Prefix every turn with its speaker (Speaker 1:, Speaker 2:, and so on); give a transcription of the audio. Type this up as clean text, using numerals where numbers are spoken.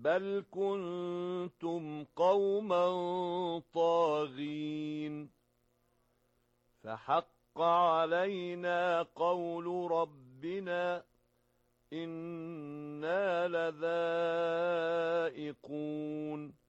Speaker 1: بل كنتم قوما طاغين فحق علينا قول ربنا إنا لذائقون